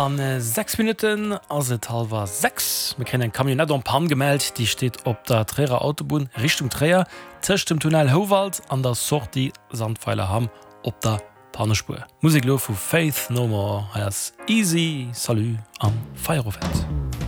An 6 Minuten as et halber 6. Wir kennen Kamionett am Pan gemeldet, die steht op der Träger Autobahn Richtung Träger, zwischen dem Tunnel Howald an der Sortie Sandpfeiler Ham op der Pannespur. Musik lo vu Faith No More as Easy, Salut am Feierofett.